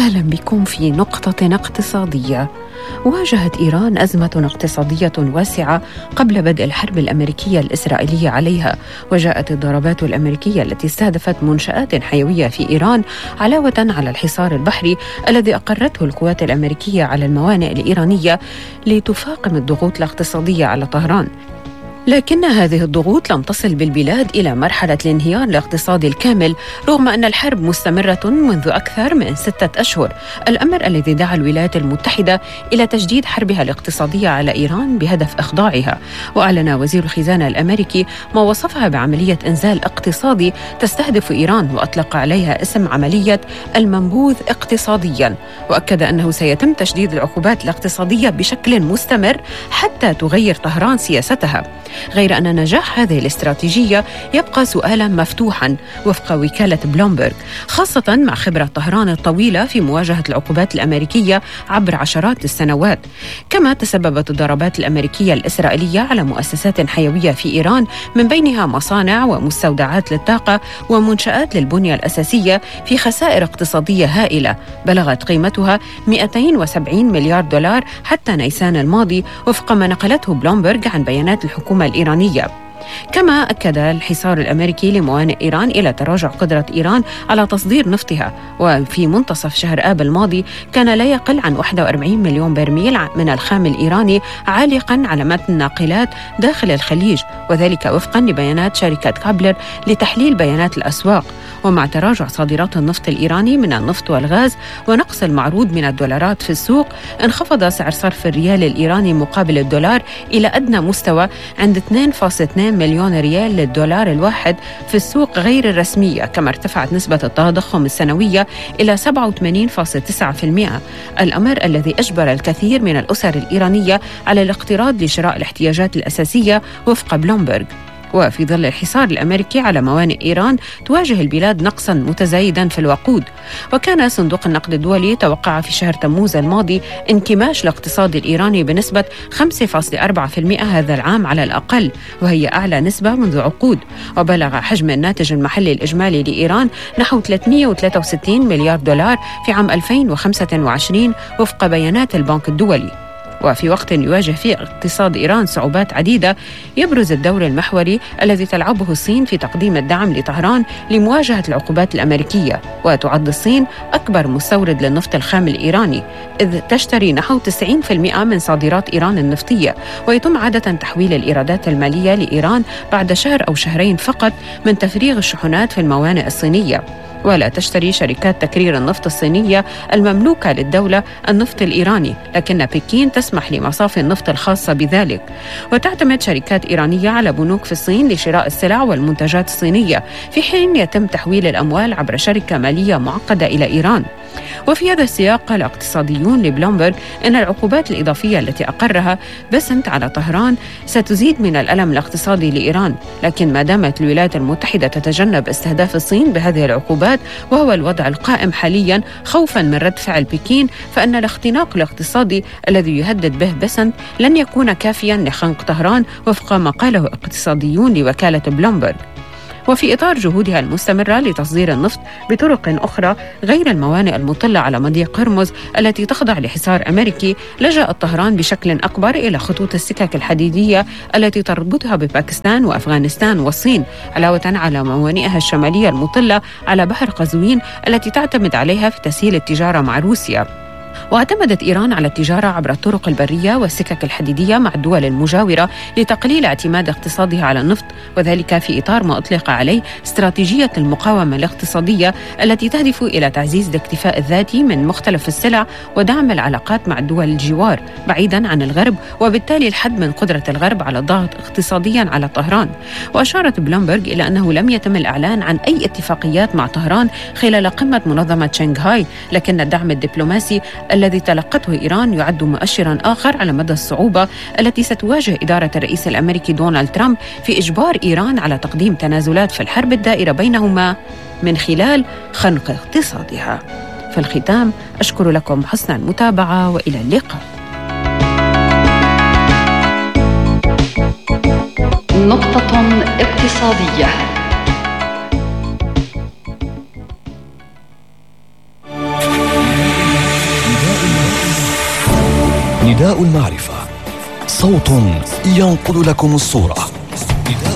أهلا بكم في نقطة اقتصادية. واجهت إيران أزمة اقتصادية واسعة قبل بدء الحرب الأمريكية الإسرائيلية عليها، وجاءت الضربات الأمريكية التي استهدفت منشآت حيوية في إيران علاوة على الحصار البحري الذي أقرته القوات الأمريكية على الموانئ الإيرانية لتفاقم الضغوط الاقتصادية على طهران. لكن هذه الضغوط لم تصل بالبلاد إلى مرحلة الانهيار الاقتصادي الكامل رغم أن الحرب مستمرة منذ أكثر من 6 أشهر، الأمر الذي دعا الولايات المتحدة إلى تجديد حربها الاقتصادية على إيران بهدف إخضاعها. وأعلن وزير الخزانة الأمريكي ما وصفها بعملية إنزال اقتصادي تستهدف إيران، وأطلق عليها اسم عملية المنبوذ اقتصادياً، وأكد أنه سيتم تشديد العقوبات الاقتصادية بشكل مستمر حتى تغير طهران سياستها. غير أن نجاح هذه الاستراتيجية يبقى سؤالا مفتوحا وفق وكالة بلومبرغ، خاصة مع خبرة طهران الطويلة في مواجهة العقوبات الأمريكية عبر عشرات السنوات. كما تسببت الضربات الأمريكية الإسرائيلية على مؤسسات حيوية في إيران، من بينها مصانع ومستودعات للطاقة ومنشآت للبنية الأساسية، في خسائر اقتصادية هائلة بلغت قيمتها 270 مليار دولار حتى نيسان الماضي، وفق ما نقلته بلومبرغ عن بيانات الحكومة الإيرانية. كما أكد الحصار الأمريكي لموانئ إيران إلى تراجع قدرة إيران على تصدير نفطها، وفي منتصف شهر آب الماضي كان لا يقل عن 41 مليون برميل من الخام الإيراني عالقا على متن الناقلات داخل الخليج، وذلك وفقا لبيانات شركة كابلر لتحليل بيانات الأسواق. ومع تراجع صادرات النفط الإيراني من النفط والغاز ونقص المعروض من الدولارات في السوق، انخفض سعر صرف الريال الإيراني مقابل الدولار إلى أدنى مستوى عند 2.2 مليون ريال للدولار الواحد في السوق غير الرسمية. كما ارتفعت نسبة التضخم السنوية إلى 87.9%، الأمر الذي أجبر الكثير من الأسر الإيرانية على الاقتراض لشراء الاحتياجات الأساسية وفق بلومبرغ. وفي ظل الحصار الأمريكي على موانئ إيران تواجه البلاد نقصاً متزايداً في الوقود، وكان صندوق النقد الدولي توقع في شهر تموز الماضي انكماش الاقتصاد الإيراني بنسبة 5.4% هذا العام على الأقل، وهي أعلى نسبة منذ عقود. وبلغ حجم الناتج المحلي الإجمالي لإيران نحو 363 مليار دولار في عام 2025 وفق بيانات البنك الدولي. وفي وقت يواجه فيه اقتصاد إيران صعوبات عديدة، يبرز الدور المحوري الذي تلعبه الصين في تقديم الدعم لطهران لمواجهة العقوبات الأمريكية. وتعد الصين أكبر مستورد للنفط الخام الإيراني، إذ تشتري نحو 90% من صادرات إيران النفطية، ويتم عادة تحويل الإيرادات المالية لإيران بعد شهر أو شهرين فقط من تفريغ الشحنات في الموانئ الصينية. ولا تشتري شركات تكرير النفط الصينية المملوكة للدولة النفط الإيراني، لكن بكين تسمح لمصافي النفط الخاصة بذلك. وتعتمد شركات إيرانية على بنوك في الصين لشراء السلع والمنتجات الصينية، في حين يتم تحويل الأموال عبر شركة مالية معقدة إلى إيران. وفي هذا السياق قال اقتصاديون لبلومبرغ إن العقوبات الإضافية التي أقرها بسنت على طهران ستزيد من الألم الاقتصادي لإيران، لكن ما دامت الولايات المتحدة تتجنب استهداف الصين بهذه العقوبات، وهو الوضع القائم حاليا خوفا من رد فعل بكين، فإن الاختناق الاقتصادي الذي يهدد به بسنت لن يكون كافيا لخنق طهران، وفق ما قاله اقتصاديون لوكالة بلومبرغ. وفي إطار جهودها المستمرة لتصدير النفط بطرق أخرى غير الموانئ المطلة على مضيق هرمز التي تخضع لحصار أمريكي، لجأت طهران بشكل أكبر إلى خطوط السكك الحديدية التي تربطها بباكستان وأفغانستان والصين، علاوة على موانئها الشمالية المطلة على بحر قزوين التي تعتمد عليها في تسهيل التجارة مع روسيا. واعتمدت إيران على التجارة عبر الطرق البرية والسكك الحديدية مع الدول المجاورة لتقليل اعتماد اقتصادها على النفط، وذلك في إطار ما أطلق عليه استراتيجية المقاومة الاقتصادية التي تهدف إلى تعزيز الاكتفاء الذاتي من مختلف السلع ودعم العلاقات مع الدول الجوار بعيدا عن الغرب، وبالتالي الحد من قدرة الغرب على الضغط اقتصاديا على طهران. وأشارت بلومبرغ إلى أنه لم يتم الإعلان عن أي اتفاقيات مع طهران خلال قمة منظمة شنغهاي، لكن الدعم الدبلوماسي الذي تلقته إيران يعد مؤشرا آخر على مدى الصعوبة التي ستواجه إدارة الرئيس الأمريكي دونالد ترامب في إجبار إيران على تقديم تنازلات في الحرب الدائرة بينهما من خلال خنق اقتصادها. في الختام أشكر لكم حسن المتابعة وإلى اللقاء. نقطة اقتصادية. نداء المعرفة، صوت ينقل لكم الصورة.